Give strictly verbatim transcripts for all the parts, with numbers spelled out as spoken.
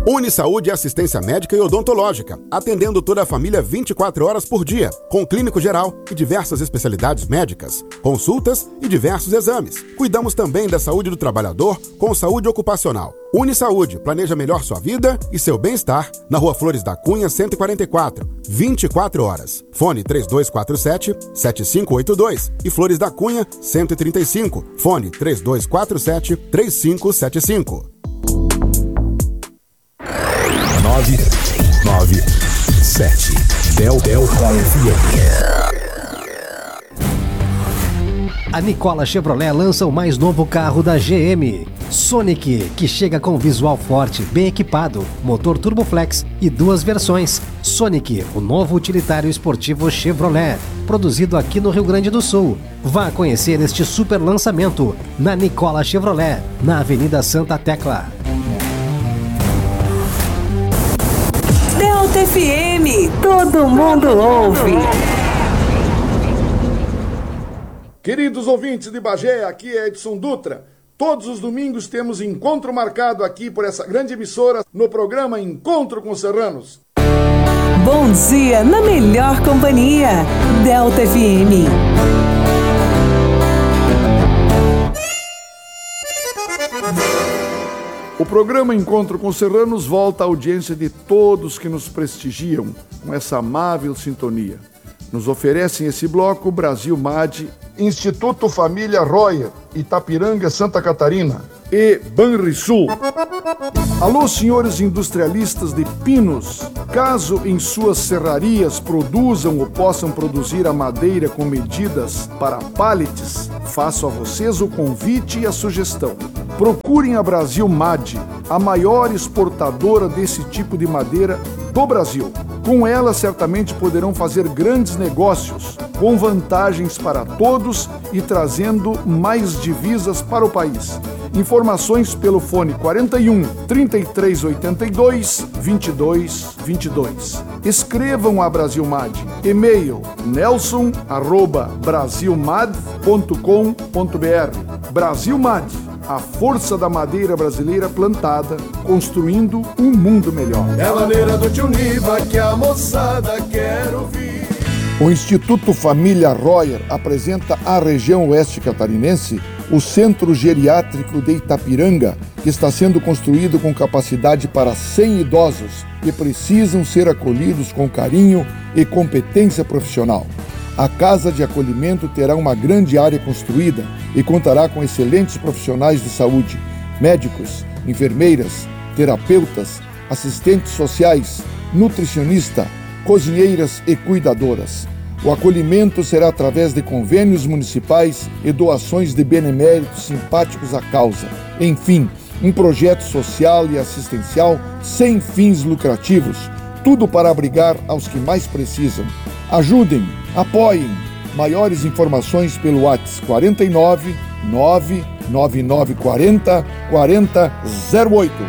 Unisaúde é assistência médica e odontológica, atendendo toda a família vinte e quatro horas por dia, com clínico geral e diversas especialidades médicas, consultas e diversos exames. Cuidamos também da saúde do trabalhador com saúde ocupacional. Unisaúde planeja melhor sua vida e seu bem-estar na Rua Flores da Cunha, cento e quarenta e quatro, vinte e quatro horas. Fone três dois quatro sete, sete cinco oito dois e Flores da Cunha, cento e trinta e cinco. Fone três dois quatro sete, três cinco sete cinco. nove nove sete Del Delta F M. A Nicola Chevrolet lança o mais novo carro da G M, Sonic, que chega com visual forte, bem equipado, motor Turboflex e duas versões. Sonic, o novo utilitário esportivo Chevrolet, produzido aqui no Rio Grande do Sul. Vá conhecer este super lançamento na Nicola Chevrolet, na Avenida Santa Tecla. Delta F M, todo mundo ouve. Queridos ouvintes de Bagé, aqui é Edson Dutra. Todos os domingos temos encontro marcado aqui por essa grande emissora no programa Encontro com Serranos. Bom dia na melhor companhia, Delta F M. O programa Encontro com Serranos volta à audiência de todos que nos prestigiam com essa amável sintonia. Nos oferecem esse bloco Brasil M A D, Instituto Família Royer, Itapiranga, Santa Catarina e Banrisul. Alô, senhores industrialistas de pinos, caso em suas serrarias produzam ou possam produzir a madeira com medidas para pallets, faço a vocês o convite e a sugestão. Procurem a Brasil M A D, a maior exportadora desse tipo de madeira do Brasil. Com ela, certamente poderão fazer grandes negócios, com vantagens para todos e trazendo mais divisas para o país. Informações pelo fone quarenta e um, trinta e três oitenta e dois, vinte e dois vinte e dois. Escrevam a Brasil M A D. E-mail nelson arroba brasilmad ponto com ponto br. Brasil M A D. A força da madeira brasileira plantada, construindo um mundo melhor. É a maneira do tio Niva que a moçada quer ouvir. O Instituto Família Royer apresenta à região oeste catarinense o Centro Geriátrico de Itapiranga, que está sendo construído com capacidade para cem idosos que precisam ser acolhidos com carinho e competência profissional. A Casa de Acolhimento terá uma grande área construída e contará com excelentes profissionais de saúde, médicos, enfermeiras, terapeutas, assistentes sociais, nutricionista, cozinheiras e cuidadoras. O acolhimento será através de convênios municipais e doações de beneméritos simpáticos à causa. Enfim, um projeto social e assistencial sem fins lucrativos, tudo para abrigar aos que mais precisam. Ajudem, apoiem. Maiores informações pelo WhatsApp quarenta e nove, nove nove nove quarenta, quarenta zero oito.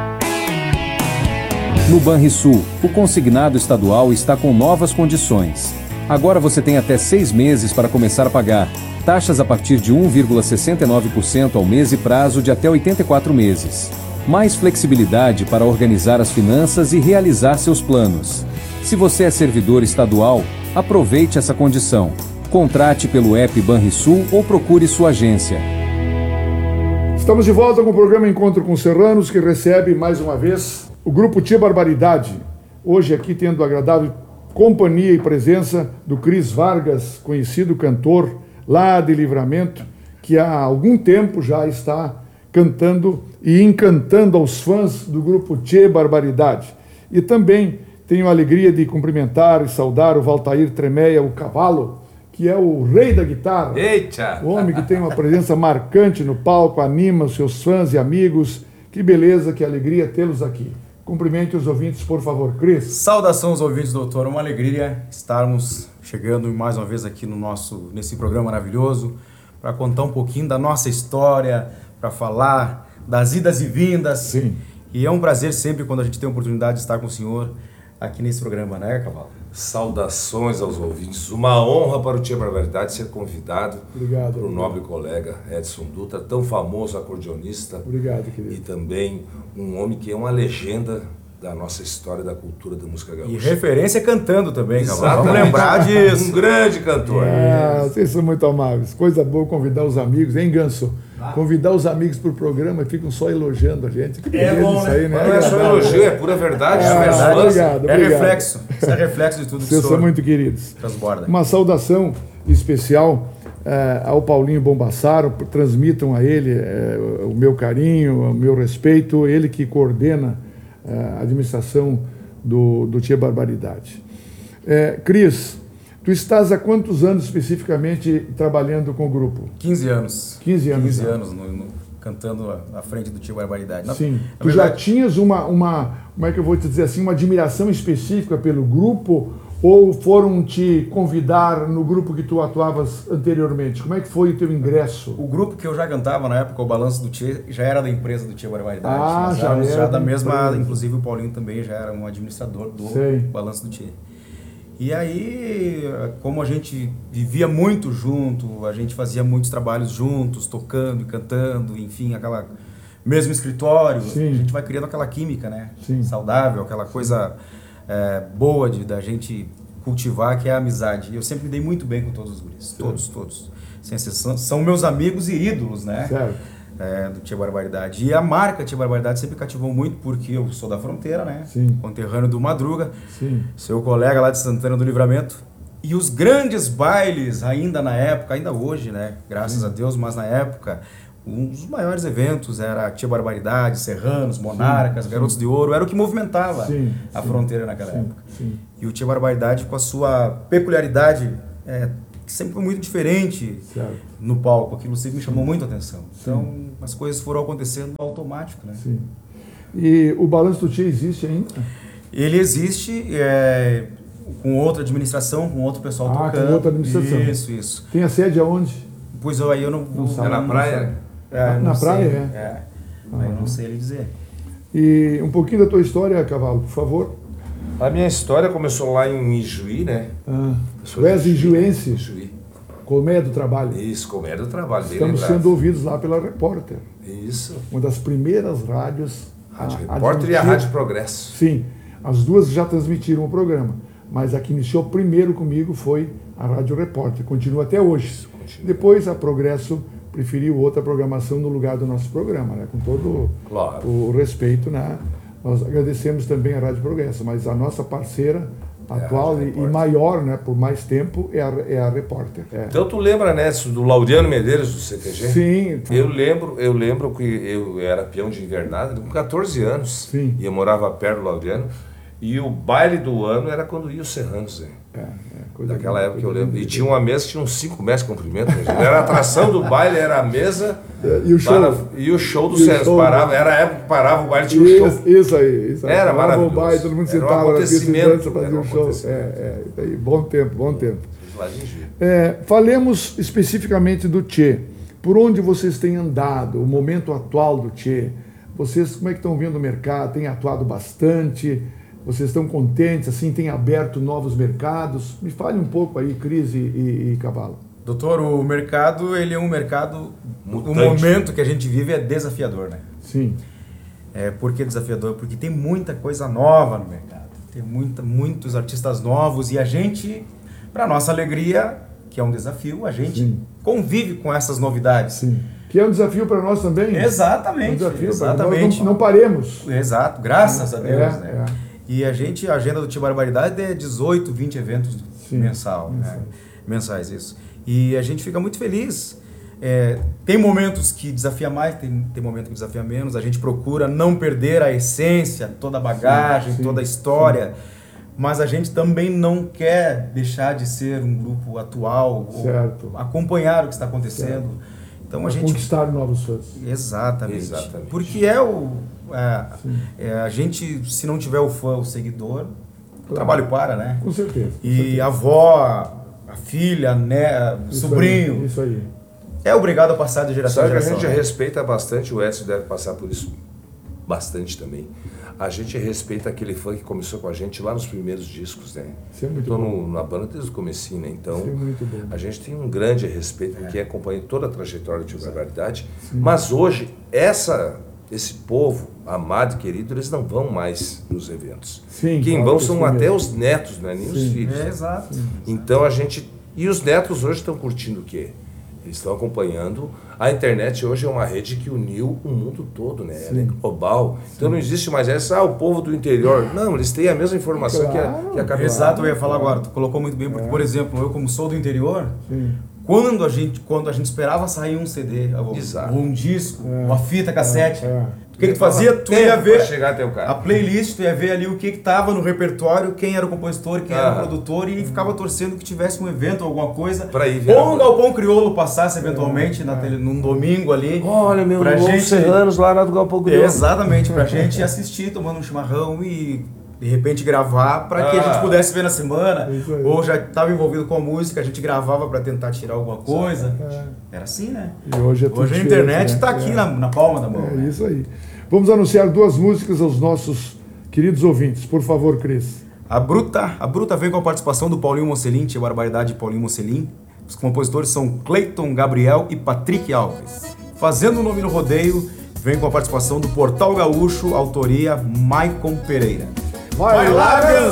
No Banrisul, o consignado estadual está com novas condições. Agora você tem até seis meses para começar a pagar. Taxas a partir de um vírgula sessenta e nove por cento ao mês e prazo de até oitenta e quatro meses. Mais flexibilidade para organizar as finanças e realizar seus planos. Se você é servidor estadual, aproveite essa condição. Contrate pelo app Banrisul ou procure sua agência. Estamos de volta com o programa Encontro com Serranos, que recebe mais uma vez o Grupo Tia Barbaridade. Hoje aqui tendo a agradável companhia e presença do Cris Vargas, conhecido cantor lá de Livramento, que há algum tempo já está cantando e encantando aos fãs do Grupo Tia Barbaridade. E também tenho a alegria de cumprimentar e saudar o Valtair Tremeia, o Cavalo, que é o rei da guitarra. Eita! O homem que tem uma presença marcante no palco, anima os seus fãs e amigos. Que beleza, que alegria tê-los aqui. Cumprimente os ouvintes, por favor, Cris. Saudação aos ouvintes, doutor. Uma alegria estarmos chegando mais uma vez aqui no nosso, nesse programa maravilhoso para contar um pouquinho da nossa história, para falar das idas e vindas. Sim. E é um prazer sempre quando a gente tem a oportunidade de estar com o senhor aqui nesse programa, né, Cavalo? Saudações aos ouvintes. Uma honra para o Tia Barbaridade ser convidado por um nobre colega, Edson Dutra, tão famoso acordeonista. Obrigado, querido. E também um homem que é uma legenda da nossa história da cultura da música gaúcha. E referência cantando também, Cavalo. Vamos Exatamente. lembrar disso. Um grande cantor. Ah, vocês são muito amáveis. Coisa boa convidar os amigos, hein, Ganso? Convidar os amigos para o programa e ficam só elogiando a gente. Que beleza bom, isso né? aí, né? Não é só elogio, é pura verdade. Ah, as pessoas- obrigado, É obrigado. reflexo. Isso é reflexo de tudo que Vocês o são senhor muito queridos. transborda. Uma saudação especial eh, ao Paulinho Bombassaro, transmitam a ele eh, o meu carinho, o meu respeito, ele que coordena eh, a administração do, do Tia Barbaridade. Eh, Cris, tu estás há quantos anos especificamente trabalhando com o grupo? quinze anos. quinze anos. quinze né? anos no, no, cantando à- à frente do Tio Barbaridade. Na- Sim. na Tu já verdade, tinhas uma, uma, como é que eu vou te dizer assim, uma admiração específica pelo grupo ou foram te convidar no grupo que tu atuavas anteriormente? Como é que foi o teu ingresso? o grupo que eu já cantava na época, o Balanço do Tio, já era da empresa do Tio Barbaridade. Ah, Nós já éramos era já da da mesma, empresa. inclusive o Paulinho também já era um administrador do Sei. Balanço do Tio. E aí, como a gente vivia muito junto, a gente fazia muitos trabalhos juntos, tocando e cantando, enfim, aquela mesmo escritório, Sim. a gente vai criando aquela química, né? Sim. Saudável, aquela coisa é, boa de da gente cultivar, que é a amizade. E eu sempre me dei muito bem com todos os guris, todos, todos. Sem exceção, são meus amigos e ídolos, né? Certo. É, do Tia Barbaridade. E a marca Tia Barbaridade sempre cativou muito, porque eu sou da fronteira, né? Sim. Conterrâneo do Madruga, Sim. seu colega lá de Santana do Livramento. E os grandes bailes, ainda na época, ainda hoje, né? Graças a Deus, mas na época, um dos maiores eventos era Tia Barbaridade, Serranos, Monarcas, Garotos de Ouro, era o que movimentava Sim, a sim, fronteira naquela sim, época. sim. E o Tia Barbaridade, com a sua peculiaridade, é, que sempre foi muito diferente Certo. no palco, aquilo sempre me chamou muito a atenção. Então, as coisas foram acontecendo automático, né? Sim. E o Balanço do Tia existe ainda? Ele existe é, com outra administração, com outro pessoal Ah, tocando. com outra administração. Isso, isso. Tem a sede aonde? Pois eu, aí eu não... Não sabe. É na praia? sei. É, Na não praia, sei. é? É. Aí eu não sei lhe dizer. E um pouquinho da tua história, Cavalo, por favor. A minha história começou lá em Ijuí, né? Ah, Eu sou tu és de enjuense, Ijuí. Colmeia do Trabalho. Isso, Colmeia do Trabalho, bem Estamos lembrado. sendo ouvidos lá pela Repórter, Isso. uma das primeiras rádios. Rádio a Repórter e a admitir- Rádio Progresso. Sim, as duas já transmitiram o programa, mas a que iniciou primeiro comigo foi a Rádio Repórter, continua até hoje. Continua. Depois a Progresso preferiu outra programação no lugar do nosso programa, né? Com todo Claro. o respeito, né? Nós agradecemos também a Rádio Progresso, mas a nossa parceira atual Rádio e, e Repórter. maior, né, por mais tempo, é a, é a Repórter. É. Então tu lembra, né, do Laureano Medeiros do C T G? Sim. Eu lembro, eu lembro que eu era peão de invernada com catorze anos. Sim. E eu morava perto do Laureano. E o baile do ano era quando ia os Serranos, né? É, é, coisa Daquela boa, época eu coisa lembro. boa. E tinha uma mesa que tinha uns cinco metros de comprimento. Né? Era a atração do baile, era a mesa. É, e o show. para- e o show do E o Serranos. show. Parava, era a época que parava o baile, tinha o show. Isso, isso aí, isso aí. Era Falava maravilhoso. o baile, todo mundo Era um sentava na pista de acontecimento, dança, fazia era um um show. É, acontecimento. é, isso aí, bom tempo, bom tempo. Lá em Juí. É, falemos especificamente do Tchê. Por onde vocês têm andado, o momento atual do Tchê? Vocês, como é que estão vendo o mercado? Têm atuado bastante? Vocês estão contentes, assim, têm aberto novos mercados? Me fale um pouco aí, Cris e, e, e Cavalo. Doutor, o mercado, ele é um mercado... Mutante. O momento que a gente vive é desafiador, né? Sim, É, por que desafiador? Porque tem muita coisa nova no mercado. Tem muita, muitos artistas novos e a gente, para nossa alegria, que é um desafio, a gente Sim. convive com essas novidades. sim. Que é um desafio para nós também. Exatamente. É um desafio para nós. exatamente. Não, não paremos. Exato, graças a Deus, É, né? é. E a gente, a agenda do Tia Barbaridade é dezoito, vinte eventos Sim, mensal, mensal. né? Mensais, isso. E a gente fica muito feliz. É, tem momentos que desafia mais, tem, tem momentos que desafia menos. A gente procura não perder a essência, toda a bagagem, Sim, sim, toda a história. Mas a gente também não quer deixar de ser um grupo atual, Certo. ou acompanhar o que está acontecendo. Então a gente Conquistar novos fãs. Exatamente. Exatamente. Porque é o. É, é, a gente, se não tiver o fã, o seguidor, o trabalho para, né? Com certeza. com E certeza. a avó, a filha, né, o Isso sobrinho, aí, isso aí. é obrigado a passar de geração Sabe em que a geração. gente né? respeita bastante, o Edson deve passar por isso bastante também. A gente respeita aquele fã que começou com a gente lá nos primeiros discos, né? Isso é muito Tô bom. no, na banda desde o comecinho, né? Então, Isso é muito bom. a gente tem um grande respeito porque acompanha toda a trajetória de Barbaridade. Mas hoje, essa, esse povo amado e querido, eles não vão mais nos eventos. Sim, Quem claro vão que são sim até mesmo. os netos, não é nem Sim. os filhos. É, exato. Então a gente... E os netos hoje estão curtindo o quê? Eles estão acompanhando. A internet hoje é uma rede que uniu o mundo todo, né? Ela é global. Então não existe mais essa, ah, o povo do interior. Não, eles têm a mesma informação Claro, que a, que a capital. Exato, eu ia falar agora, tu colocou muito bem, porque, por exemplo, eu como sou do interior, quando a gente, quando a gente esperava sair um C D, ou, Exato. ou um disco, uma fita cassete, É. o que, que tu fazia? Tu ia Tempo ver pra chegar até o cara. a playlist, tu ia ver ali o que que tava no repertório, quem era o compositor, quem era Ah. o produtor, e ficava torcendo que tivesse um evento, alguma coisa, Pra ir ver a ou um banda. Galpão Crioulo passasse eventualmente na tele, num domingo ali. Olha, meu pra novo gente- Serranos lá na do Galpão Crioulo. Exatamente, pra gente assistir, tomando um chimarrão e de repente gravar pra que a Ah. gente pudesse ver na semana, Isso aí. ou já estava envolvido com a música, a gente gravava pra tentar tirar alguma coisa. Era assim, né? E hoje é tudo Hoje a diferente, internet né? tá aqui É. na, na palma da mão. É né? isso aí. Vamos anunciar duas músicas aos nossos queridos ouvintes. Por favor, Cris. A Bruta, a Bruta veio com a participação do Paulinho Mocelin, Tia Barbaridade e Paulinho Mocelin. Os compositores são Cleiton Gabriel e Patrick Alves. Fazendo o Nome no Rodeio, vem com a participação do Portal Gaúcho, autoria Maicon Pereira. Vai lá,